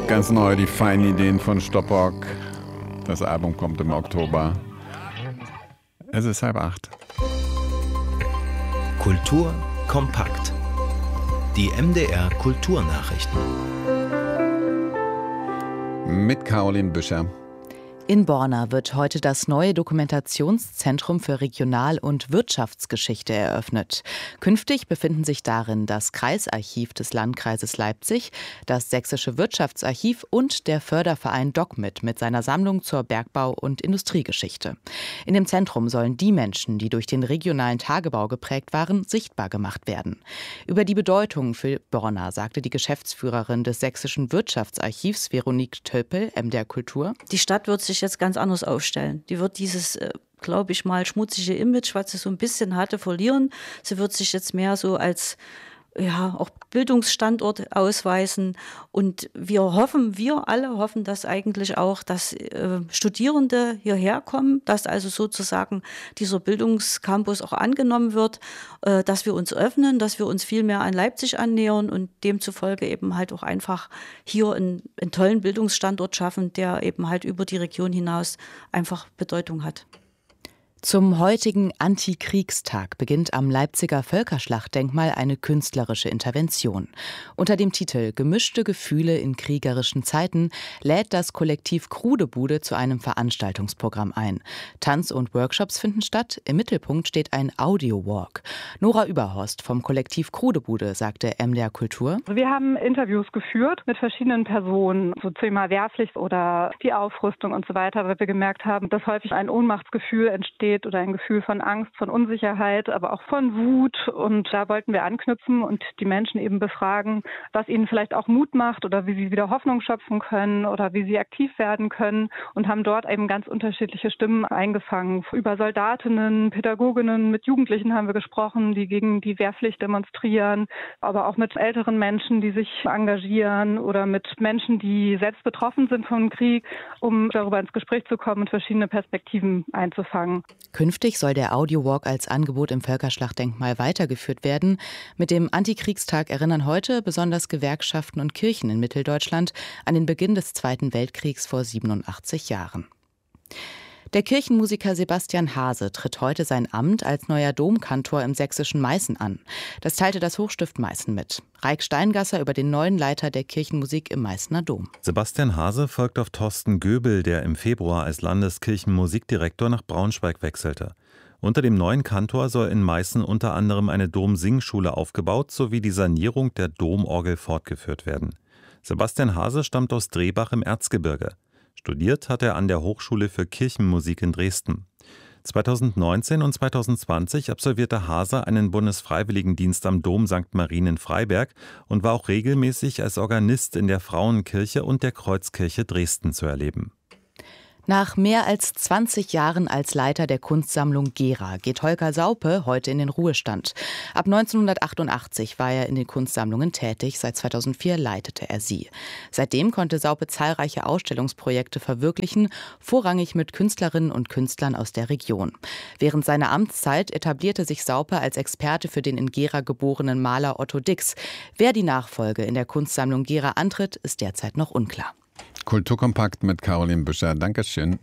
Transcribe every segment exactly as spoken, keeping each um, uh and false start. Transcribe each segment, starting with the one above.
Ganz neu, die feinen Ideen von Stoppock. Das Album kommt im Oktober. Es ist halb acht. Kultur kompakt. Die M D R Kulturnachrichten. Mit Caroline Büscher. In Borna wird heute das neue Dokumentationszentrum für Regional- und Wirtschaftsgeschichte eröffnet. Künftig befinden sich darin das Kreisarchiv des Landkreises Leipzig, das Sächsische Wirtschaftsarchiv und der Förderverein DocMit mit seiner Sammlung zur Bergbau- und Industriegeschichte. In dem Zentrum sollen die Menschen, die durch den regionalen Tagebau geprägt waren, sichtbar gemacht werden. Über die Bedeutung für Borna sagte die Geschäftsführerin des Sächsischen Wirtschaftsarchivs, Veronique Töpel, M D R Kultur. Die Stadt wird sich jetzt ganz anders aufstellen. Die wird dieses, äh, glaube ich mal, schmutzige Image, was sie so ein bisschen hatte, verlieren. Sie wird sich jetzt mehr so als ja, auch Bildungsstandort ausweisen. Und wir hoffen, wir alle hoffen, dass eigentlich auch, dass äh, Studierende hierher kommen, dass also sozusagen dieser Bildungscampus auch angenommen wird, äh, dass wir uns öffnen, dass wir uns viel mehr an Leipzig annähern und demzufolge eben halt auch einfach hier einen, einen tollen Bildungsstandort schaffen, der eben halt über die Region hinaus einfach Bedeutung hat. Zum heutigen Antikriegstag beginnt am Leipziger Völkerschlachtdenkmal eine künstlerische Intervention. Unter dem Titel »Gemischte Gefühle in kriegerischen Zeiten« lädt das Kollektiv Krudebude zu einem Veranstaltungsprogramm ein. Tanz und Workshops finden statt. Im Mittelpunkt steht ein Audio-Walk. Nora Überhorst vom Kollektiv Krudebude sagte M D R Kultur. Wir haben Interviews geführt mit verschiedenen Personen, so Thema Wehrpflicht oder die Aufrüstung und so weiter, weil wir gemerkt haben, dass häufig ein Ohnmachtsgefühl entsteht oder ein Gefühl von Angst, von Unsicherheit, aber auch von Wut. Und da wollten wir anknüpfen und die Menschen eben befragen, was ihnen vielleicht auch Mut macht oder wie sie wieder Hoffnung schöpfen können oder wie sie aktiv werden können und haben dort eben ganz unterschiedliche Stimmen eingefangen. Über Soldatinnen, Pädagoginnen, mit Jugendlichen haben wir gesprochen, die gegen die Wehrpflicht demonstrieren, aber auch mit älteren Menschen, die sich engagieren oder mit Menschen, die selbst betroffen sind vom Krieg, um darüber ins Gespräch zu kommen und verschiedene Perspektiven einzufangen. Künftig soll der Audio-Walk als Angebot im Völkerschlachtdenkmal weitergeführt werden. Mit dem Antikriegstag erinnern heute besonders Gewerkschaften und Kirchen in Mitteldeutschland an den Beginn des Zweiten Weltkriegs vor siebenundachtzig Jahren. Der Kirchenmusiker Sebastian Haase tritt heute sein Amt als neuer Domkantor im sächsischen Meißen an. Das teilte das Hochstift Meißen mit. Reik Steingasser über den neuen Leiter der Kirchenmusik im Meißener Dom. Sebastian Haase folgt auf Thorsten Göbel, der im Februar als Landeskirchenmusikdirektor nach Braunschweig wechselte. Unter dem neuen Kantor soll in Meißen unter anderem eine Domsingschule aufgebaut sowie die Sanierung der Domorgel fortgeführt werden. Sebastian Haase stammt aus Drehbach im Erzgebirge. Studiert hat er an der Hochschule für Kirchenmusik in Dresden. zweitausendneunzehn und zweitausendzwanzig absolvierte Haase einen Bundesfreiwilligendienst am Dom Sankt Marien in Freiberg und war auch regelmäßig als Organist in der Frauenkirche und der Kreuzkirche Dresden zu erleben. Nach mehr als zwanzig Jahren als Leiter der Kunstsammlung Gera geht Holger Saupe heute in den Ruhestand. Ab neunzehnhundertachtundachtzig war er in den Kunstsammlungen tätig, seit zweitausendvier leitete er sie. Seitdem konnte Saupe zahlreiche Ausstellungsprojekte verwirklichen, vorrangig mit Künstlerinnen und Künstlern aus der Region. Während seiner Amtszeit etablierte sich Saupe als Experte für den in Gera geborenen Maler Otto Dix. Wer die Nachfolge in der Kunstsammlung Gera antritt, ist derzeit noch unklar. Kulturkompakt mit Caroline Büscher. Dankeschön.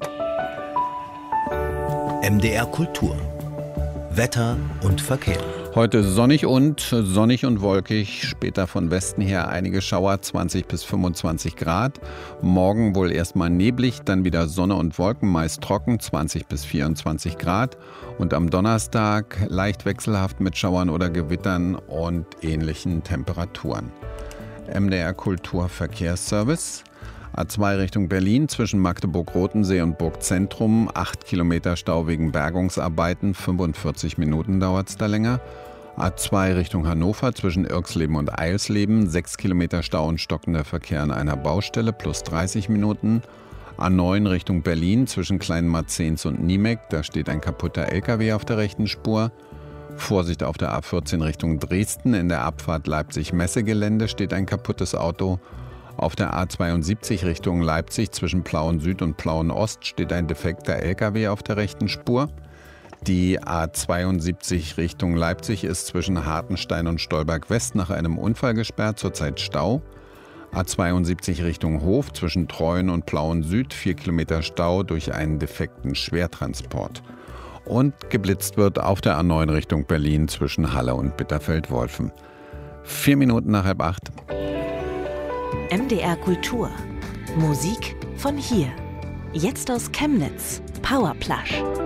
M D R Kultur. Wetter und Verkehr. Heute sonnig und sonnig und wolkig, später von Westen her einige Schauer, zwanzig bis fünfundzwanzig Grad. Morgen wohl erstmal neblig, dann wieder Sonne und Wolken, meist trocken, zwanzig bis vierundzwanzig Grad. Und am Donnerstag leicht wechselhaft mit Schauern oder Gewittern und ähnlichen Temperaturen. M D R Kultur Verkehrsservice. A zwei Richtung Berlin zwischen Magdeburg-Rotensee und Burgzentrum, acht Kilometer Stau wegen Bergungsarbeiten, fünfundvierzig Minuten dauert es da länger. A zwei Richtung Hannover zwischen Irxleben und Eilsleben, sechs Kilometer Stau und stockender Verkehr an einer Baustelle, plus dreißig Minuten. A neun Richtung Berlin zwischen Kleinmarzens und Niemek, da steht ein kaputter L K W auf der rechten Spur. Vorsicht auf der A vierzehn Richtung Dresden, in der Abfahrt Leipzig-Messegelände steht ein kaputtes Auto. Auf der A zweiundsiebzig Richtung Leipzig zwischen Plauen Süd und Plauen Ost steht ein defekter L K W auf der rechten Spur. Die A zweiundsiebzig Richtung Leipzig ist zwischen Hartenstein und Stolberg West nach einem Unfall gesperrt, zurzeit Stau. A zweiundsiebzig Richtung Hof zwischen Treuen und Plauen Süd, vier Kilometer Stau durch einen defekten Schwertransport. Und geblitzt wird auf der A neun Richtung Berlin zwischen Halle und Bitterfeld-Wolfen. Vier Minuten nach halb acht. M D R Kultur. Musik von hier. Jetzt aus Chemnitz. Powerplush.